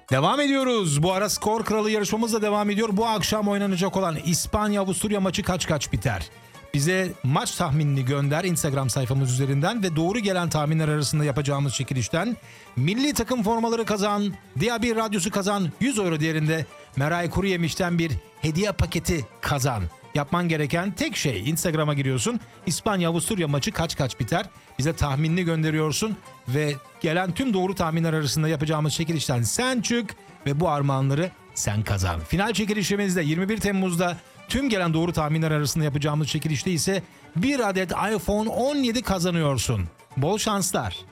Devam ediyoruz. Bu ara skor kralı yarışmamız da devam ediyor. Bu akşam oynanacak olan İspanya-Avusturya maçı kaç biter? Bize maç tahminini gönder Instagram sayfamız üzerinden ve doğru gelen tahminler arasında yapacağımız çekilişten milli takım formaları kazan, Diaby radyosu kazan, 100 euro değerinde Meray Kuruyemiş'ten bir hediye paketi kazan. Yapman gereken tek şey Instagram'a giriyorsun. İspanya-Avusturya maçı kaç biter? Bize tahminini gönderiyorsun ve gelen tüm doğru tahminler arasında yapacağımız çekilişten sen çık ve bu armağanları sen kazan. Final çekilişimizde 21 Temmuz'da tüm gelen doğru tahminler arasında yapacağımız çekilişte ise bir adet iPhone 17 kazanıyorsun. Bol şanslar.